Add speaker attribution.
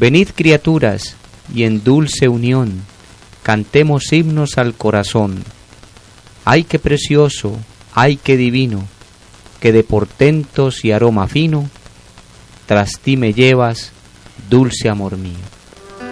Speaker 1: Venid, criaturas, y en dulce unión cantemos himnos al corazón. ¡Ay, qué precioso! ¡Ay, qué divino! Que de portentos y aroma fino tras ti me llevas, dulce amor mío.